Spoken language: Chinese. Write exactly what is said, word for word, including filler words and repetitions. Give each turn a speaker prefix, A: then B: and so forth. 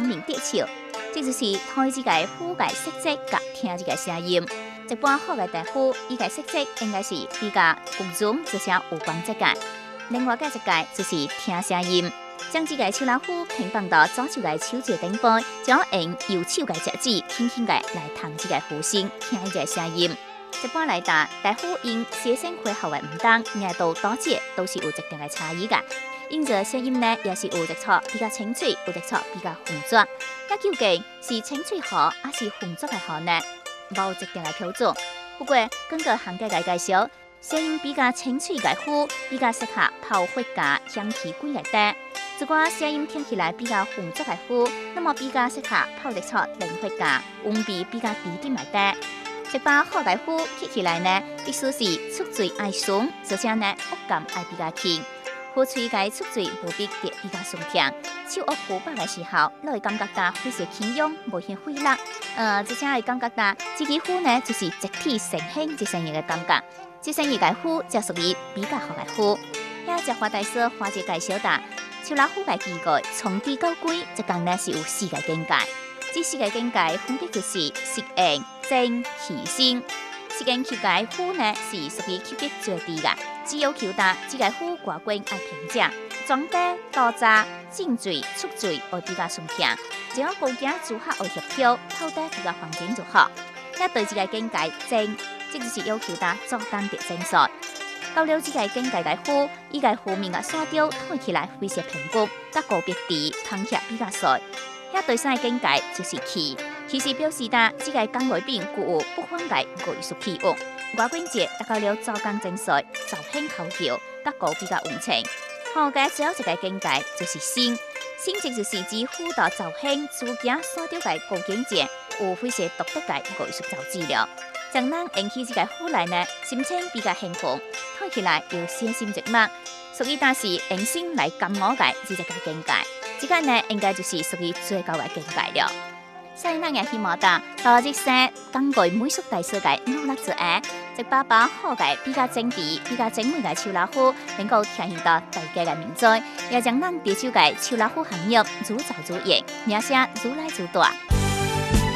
A: 靈得笑，這就是台這個虎嘅色澤甲聽這個聲音。一般好嘅大虎，伊個色澤應該是比較均勻，就像有光澤感。另外嘅一個就是聽聲音，將這個秋老虎平放到左手嘅手指頂部，將用右手嘅食指輕輕嘅來彈這個虎聲，聽伊個聲音。一般來打，大虎因寫聲配合嘅唔同，耳朵多節都是有一定嘅差異嘅。因着聲音呢，也是有一撮比較清脆，有一撮比較渾濁。那究竟是清脆好，還是渾濁嘅好呢？冇一定嘅標準。不過根據行家嘅介紹，聲音比較清脆嘅虎，比較適合跑回家香氣貴嘅蛋。如果聲音聽起來比較渾濁嘅虎，那麼比較適合跑一撮靈回家溫比比較低啲嘅蛋。一把好嘅虎聽起來呢，必須是出嘴愛順，而且呢惡感愛比較輕。虎喙嘅出嘴無必得比較順暢，手握虎把嘅時候，你會感覺到非常輕鬆，無嫌費力。呃，而且會感覺到這隻虎呢，就是集體成型這生意嘅感覺。這生意嘅虎就屬於比較好嘅虎。遐只花大師花姐介紹到，秋老虎嘅機構從低到貴，一共呢是有四個境界。這四個境界分別就是適應、正、氣、性。適應級嘅虎呢是屬於級別最低嘅。只要求達這個虎掛冠愛平價，裝袋、倒扎、進嘴、出嘴會比較順暢，只要高件組合會協調，跑得比較環境就好。一對這個境界正，即就是要求達做工得正確。到了這個境界嘅虎，伊個虎面嘅沙雕睇起來非常平均，甲高別低，扛起比較細。一對三個境界就是氣，氣是表示達這個工位邊具有不凡嘅藝術氣質。掛冠節達到了做工精髓，造型巧巧，甲高比較溫情。好嘅最後一個境界就是性，性即就是指虎道造型、主件所雕嘅高境界，有非常獨特嘅藝術造字了。將人引起這個虎來呢，心情比較興奮，睇起來又身心寂寞，所以但是用心來感我嘅這個境界，這個呢應該就是屬於最高嘅境界了。所以咱也希望到到日生根據美術大師嘅努力之下，一把把好嘅比較精緻、比較精美嘅秋老虎，能夠體現到大家嘅民族，也將咱地球嘅秋老虎行業如造如贏，名聲如來如大。